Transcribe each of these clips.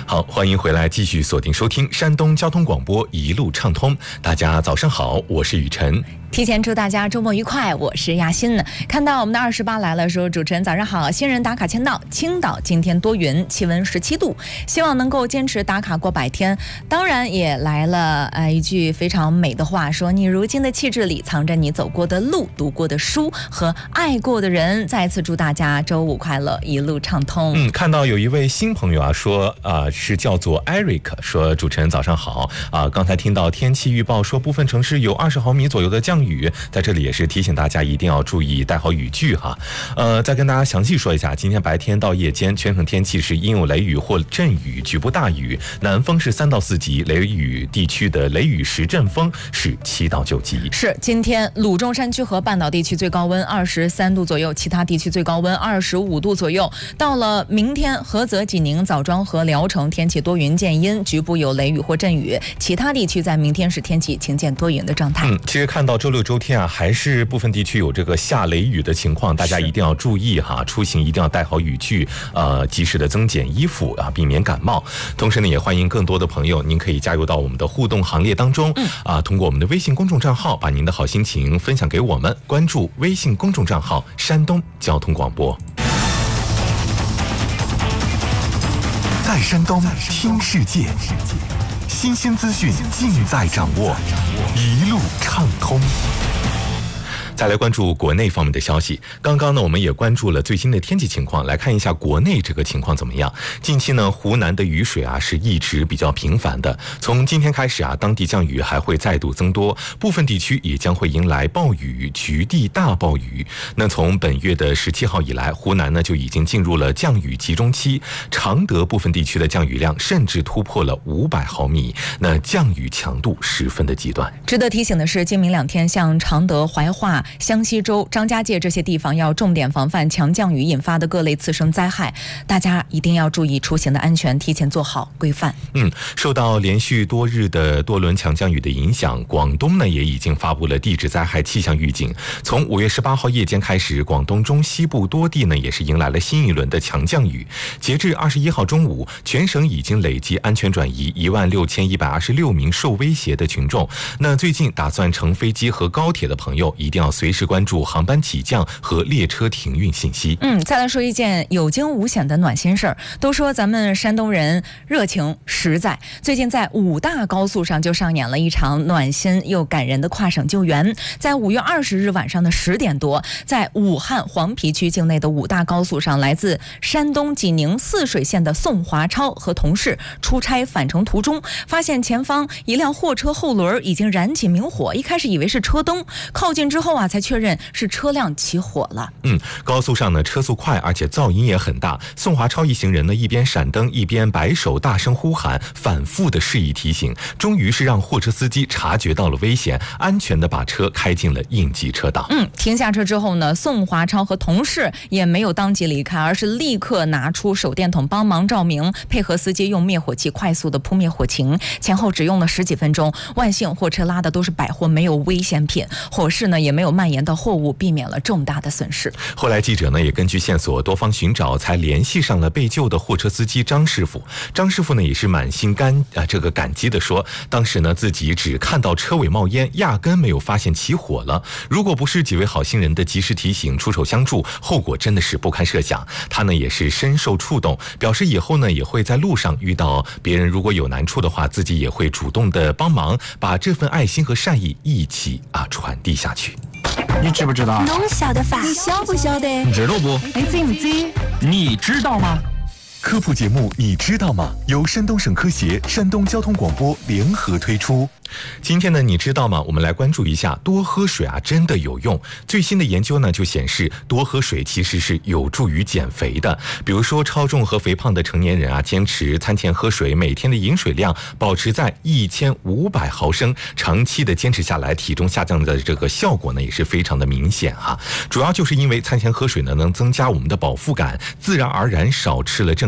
好，欢迎回来，继续锁定收听山东交通广播一路畅通。大家早上好，我是雨晨。 提前祝大家周末愉快，我是亚欣。看到我们的28来了，说主持人早上好，新人打卡签到，青岛今天多云，气温17度，希望能够坚持打卡过100天。当然也来了一句非常美的话，说你如今的气质里藏着你走过的路、读过的书和爱过的人。再次祝大家周五快乐，一路畅通。 看到有一位新朋友说是叫做 Eric， 说主持人早上好刚才听到天气预报说部分城市有20毫米左右的降雨，在这里也是提醒大家一定要注意带好雨具哈。再跟大家详细说一下，今天白天到夜间全省天气是阴有雷雨或阵雨，局部大雨，南风是3到4级，雷雨地区的雷雨时阵风是7到9级。 是今天鲁中山区和半岛地区最高温23度左右，其他地区最高温25度左右。到了明天，菏泽、济宁、枣庄和聊城天气多云见阴，局部有雷雨或阵雨，其他地区在明天是天气晴见多云的状态。 其实看到周六周天还是部分地区有这个下雷雨的情况，大家一定要注意哈，出行一定要带好雨具，及时的增减衣服避免感冒。同时呢，也欢迎更多的朋友，您可以加入到我们的互动行列当中，通过我们的微信公众账号，把您的好心情分享给我们，关注微信公众账号山东交通广播。 在山东听世界，新鲜资讯尽在掌握，一路畅通。 再来关注国内方面的消息。刚刚呢，我们也关注了最新的天气情况，来看一下国内这个情况怎么样。近期呢，湖南的雨水是一直比较频繁的。从今天开始当地降雨还会再度增多，部分地区也将会迎来暴雨、局地大暴雨。那从本月的17号以来，湖南呢就已经进入了降雨集中期，常德部分地区的降雨量甚至突破了500毫米，那降雨强度十分的极端。 值得提醒的是，今明2天，像常德、怀化、湘西州、张家界这些地方要重点防范强降雨引发的各类次生灾害，大家一定要注意出行的安全，提前做好规范。 受到连续多日的多轮强降雨的影响，广东呢也已经发布了地质灾害气象预警。从5月18号夜间开始，广东中西部多地呢也是迎来了新一轮的强降雨。截至21号中午，全省已经累计安全转移16126名受威胁的群众。那最近打算乘飞机和高铁的朋友，一定要随时关注航班起降和列车停运信息。 再来说一件有惊无险的暖心事儿。都说咱们山东人热情实在，最近在5大高速上就上演了一场暖心又感人的跨省救援。在5月20日晚上的10点多，在武汉黄陂区境内的5大高速上，来自山东济宁泗水县的宋华超和同事出差返程途中，发现前方一辆货车后轮已经燃起明火，一开始以为是车灯，靠近之后才确认是车辆起火了。 高速上呢车速快，而且噪音也很大。宋华超一行人呢一边闪灯一边摆手大声呼喊，反复的示意提醒，终于是让货车司机察觉到了危险，安全的把车开进了应急车道。 停下车之后呢，宋华超和同事也没有当即离开，而是立刻拿出手电筒帮忙照明，配合司机用灭火器快速的扑灭火情。前后只用了10几分钟，万幸货车拉的都是百货，没有危险品，火势呢也没有蔓延到货物，避免了重大的损失。 后来记者呢也根据线索多方寻找，才联系上了被救的货车司机张师傅。张师傅呢也是满心感激的说，当时呢自己只看到车尾冒烟，压根没有发现起火了。如果不是几位好心人的及时提醒出手相助，后果真的是不堪设想。他呢也是深受触动，表示以后呢也会在路上遇到别人如果有难处的话，自己也会主动的帮忙，把这份爱心和善意一起传递下去。 你知不知道？ 侬晓得法？ 你晓不晓得？你知道不？ 你知不知？ 你知道吗？ 科普节目你知道吗？由山东省科协、山东交通广播联合推出。 今天呢，你知道吗？我们来关注一下，多喝水真的有用。最新的研究呢就显示，多喝水其实是有助于减肥的。比如说超重和肥胖的成年人坚持餐前喝水，每天的饮水量保持在1500毫升，长期的坚持下来，体重下降的这个效果呢也是非常的明显主要就是因为餐前喝水呢能增加我们的饱腹感，自然而然少吃了正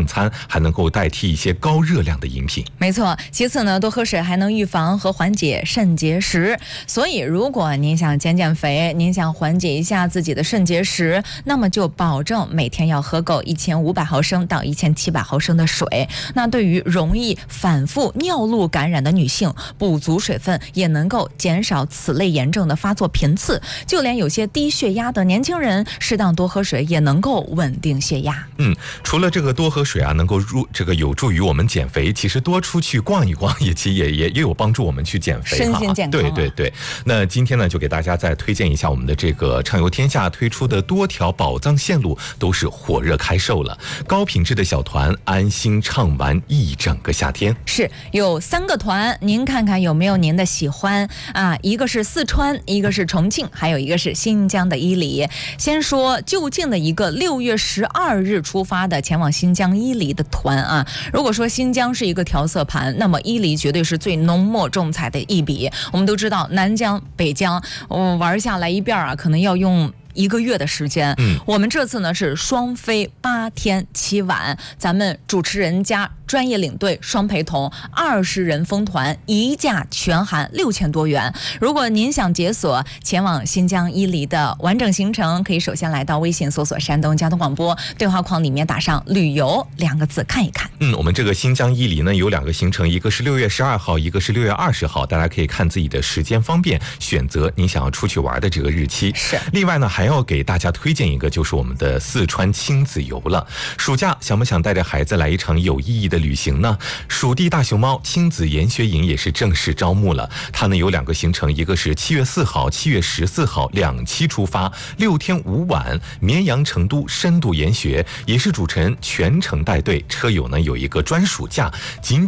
餐，还能够代替一些高热量的饮品。 没错，其次呢，多喝水还能预防和缓解肾结石。所以，如果您想减肥，您想缓解一下自己的肾结石，那么就保证每天要喝够1500毫升到1700毫升的水。那对于容易反复尿路感染的女性，补足水分也能够减少此类炎症的发作频次。就连有些低血压的年轻人，适当多喝水也能够稳定血压。 除了这个多喝水啊，能够有助于我们减肥，其实多出去逛一逛也有帮助我们去减肥， 身心健康。 对。那今天呢，就给大家再推荐一下我们的这个畅游天下推出的多条宝藏线路，都是火热开售了。高品质的小团，安心畅玩一整个夏天。 是有3个团，您看看有没有您的喜欢啊？一个是四川，一个是重庆，还有一个是新疆的伊犁。先说就近的一个6月12日出发的前往新疆伊犁的团啊。如果说新疆是一个调色盘，那么伊犁绝对是最浓墨重彩的一笔。我们都知道南疆北疆，玩下来一遍啊，可能要用1个月的时间。我们这次呢是双飞8天7晚，咱们主持人加专业领队双陪同，20人疯团，一价全含6000多元。如果您想解锁前往新疆伊犁的完整行程，可以首先来到微信搜索山东交通广播，对话框里面打上旅游2个字看一看。 我们这个新疆伊犁呢有2个行程，一个是6月12号，一个是6月20号，大家可以看自己的时间方便，选择您想要出去玩的这个日期。 是。 另外呢，还要给大家推荐一个，就是我们的四川亲子游了。暑假想不想带着孩子来一场有意义的旅行呢？蜀地大熊猫亲子研学营也是正式招募了。它呢有2个行程，一个是7月4号、7月14号2期出发，6天5晚，绵阳成都深度研学，也是主持人全程带队，车友呢有一个专属价，仅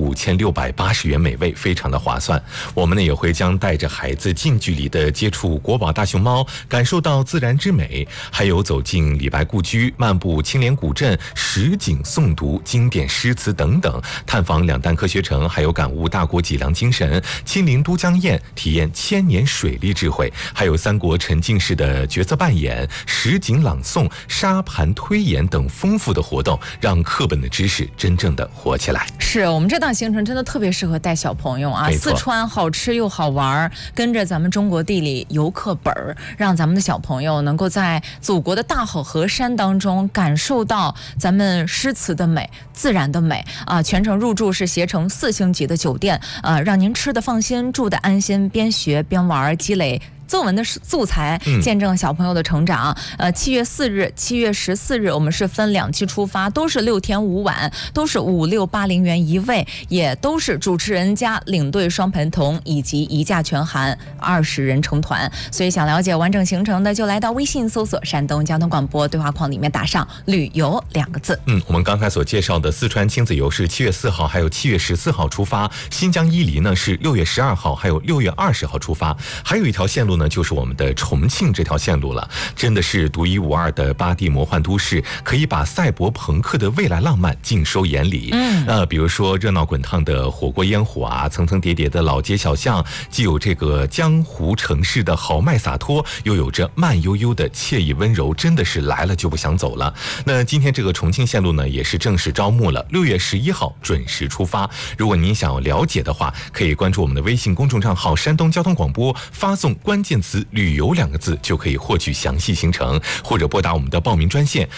5680元每位，非常的划算。我们呢也会将带着孩子近距离的接触国宝大熊猫，感受到自然之美，还有走进李白故居，漫步青莲古镇，实景诵读经典诗词等等，探访2弹科学城，还有感悟大国脊梁精神，亲临都江堰，体验千年水利智慧，还有三国沉浸式的角色扮演、实景朗诵、沙盘推演等丰富的活动，让课本的知识真正的活起来。 是我们这档行程真的特别适合带小朋友啊！四川好吃又好玩，跟着咱们中国地理游课本，让咱们的小朋友能够在祖国的大好河山当中感受到咱们诗词的美、自然的美啊！全程入住是携程4星级的酒店，让您吃的放心，住的安心，边学边玩，积累作文的素材，见证小朋友的成长。7月4日、7月14日，我们是分2期出发，都是6天5晚，都是5680元一位，也都是主持人加领队双陪同，以及一价全含20人成团。所以想了解完整行程的，就来到微信搜索山东交通广播，对话框里面打上旅游2个字。 我们刚才所介绍的四川亲子游是7月4号还有7月14号出发，新疆伊犁呢是6月12号还有6月20号出发，还有一条线路呢就是我们的重庆这条线路了，真的是独一无二的8D 魔幻都市，可以把赛博朋克的未来浪漫尽收眼里。比如说热闹滚烫的火锅烟火啊，层层叠叠的老街小巷，既有这个江湖城市的豪迈洒脱，又有着慢悠悠的惬意温柔，真的是来了就不想走了。那今天这个重庆线路呢也是正式招募了，6月11号准时出发。如果您想要了解的话，可以关注我们的微信公众账号山东交通广播，发送关键词旅游2个字就可以获取详细行程，或者拨打我们的报名专线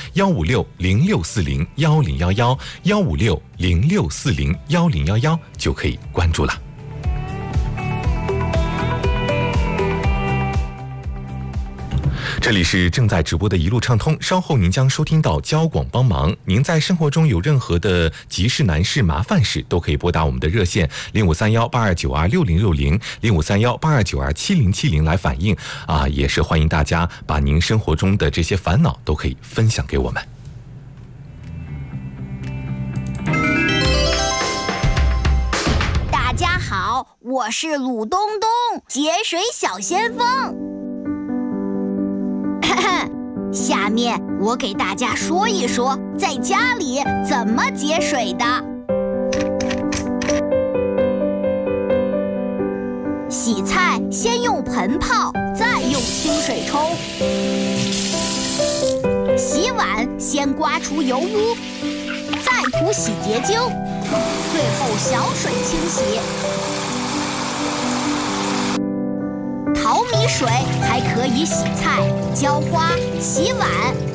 15606401011 15606401011就可以关注了。这里是正在直播的一路畅通，稍后您将收听到交广帮忙。您在生活中有任何的急事难事麻烦事，都可以拨打我们的热线053182926060 053182927070来反映啊，也是欢迎大家把您生活中的这些烦恼都可以分享给我们。 大家好，我是鲁东东，节水小先锋。下面我给大家说一说在家里怎么节水的。洗菜先用盆泡，再用清水冲。洗碗先刮除油污， 再涂洗洁精，最后小水清洗。淘米水还可以洗菜、浇花、洗碗。